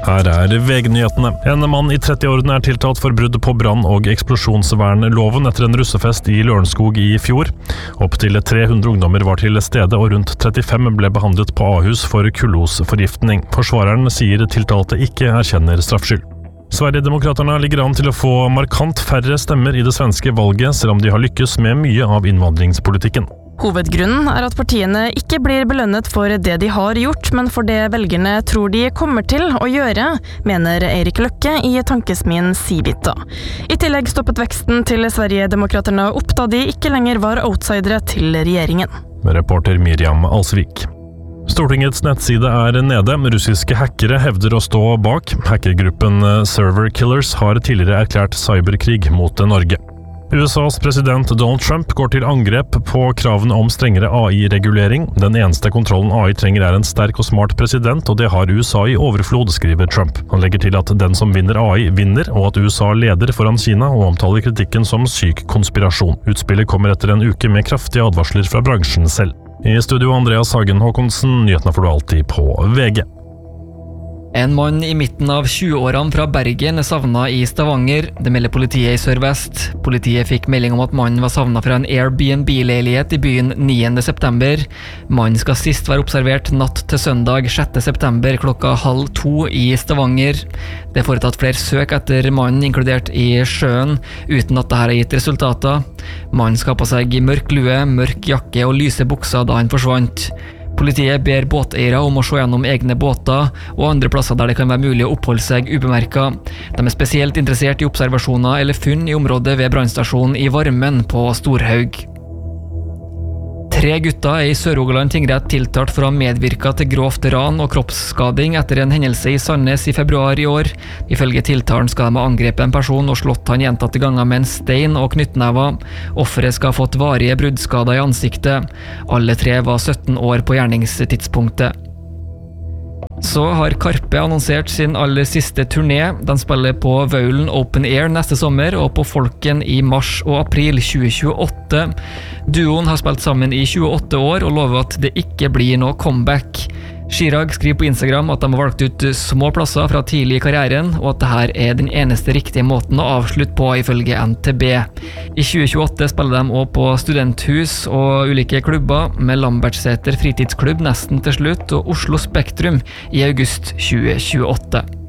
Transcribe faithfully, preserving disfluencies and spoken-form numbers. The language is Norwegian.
Her er V G-nyhetene. En mann i trettiårene er tiltalt for brudd på brann- og eksplosjonsvernloven etter en russefest i Lørenskog i fjor. Opp til tre hundre ungdommer var til stede, og rundt trettifem ble behandlet på Ahus for kullosforgiftning. Forsvareren sier tiltalte ikke erkjenner straffskyld. Sverigedemokraterna ligger an til å få markant færre stemmer i det svenske valget, selv om de har lykkes med mye av innvandringspolitikken. Hovedgrunnen er at partiene ikke blir belønnet for det de har gjort, men for det velgerne tror de kommer til å gjøre, mener Erik Løkke i tankesmien Civita. I tillegg stoppet veksten til Sverigedemokraterna opp da de ikke lenger var outsidere til regjeringen. Reporter Miriam Alsvik. Stortingets nettside er nede. Russiske hackere hevder å stå bak. Hackergruppen Server Killers har tidligere erklært cyberkrig mot Norge. U S A's president Donald Trump går til angrep på kravene om strengere A I-regulering. Den eneste kontrollen A I trenger er en sterk og smart president, og det har U S A i overflod, skriver Trump. Han legger til at den som vinner A I, vinner, og at U S A leder foran Kina, og omtaler kritikken som syk konspirasjon. Utspillet kommer etter en uke med kraftige advarsler fra bransjen selv. I studio Andreas Hagen Håkonsen, nyhetene får du alltid på V G. En mann i midten av tjueårene fra Bergen er savnet i Stavanger. Det melder politiet i Sør-Vest. Politiet fikk melding om at mannen var savnet fra en Airbnb-leilighet i byen niende september. Mannen skal sist være observert natt til søndag sjette september klokka halv to i Stavanger. Det er foretatt flere søk etter mannen, inkludert i sjøen, uten at dette har gitt resultater. Mannen skal på seg mørk lue, mørk jakke og lyse bukser da han forsvant. Politiet ber båteiere om å se gjennom egne båter og andre plasser der det kan være mulig å oppholde seg ubemerket. De er spesielt interessert i observasjoner eller funn i området ved brannstasjonen i Varmen på Storhaug. Tre gutter er i Sør-Rogaland tingrett tiltalt for å ha medvirket til grovt ran og kroppsskading etter en hendelse i Sandnes i februar i år. Ifølge tiltalen skal de ha angrepet en person og slått han gjentatte ganger med en stein og knyttnever. Offeret skal ha fått varige bruddskader i ansiktet. Alle tre var sytten år på gjerningstidspunktet. Så har Karpe annonsert sin aller siste turné. Den spiller på Vaulen Open Air neste sommer og på Folken i mars og april tjue tjueåtte. Duoen har spilt sammen i tjueåtte år og lover at det ikke blir noe comeback. Chirag skriver på Instagram at de har valgt ut små plasser fra tidlig i karrieren, og at dette er den eneste riktige måten å avslutte på ifølge N T B. I tjue tjueåtte spiller de også på studenthus og ulike klubber, med Lambertseter fritidsklubb nesten til slutt og Oslo Spektrum i august tjue tjueåtte.